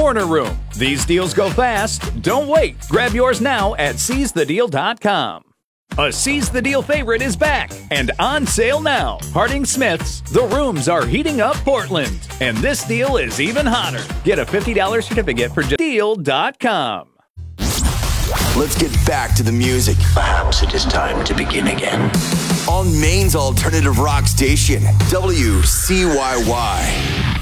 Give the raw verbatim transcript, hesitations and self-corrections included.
Corner Room. These deals go fast. Don't wait. Grab yours now at seize the deal dot com. A Seize the Deal favorite is back and on sale now. Harding Smith's The Rooms Are Heating Up Portland. And this deal is even hotter. Get a fifty dollars certificate for deal dot com. Let's get back to the music. Perhaps it is time to begin again. On Maine's alternative rock station, W C Y Y.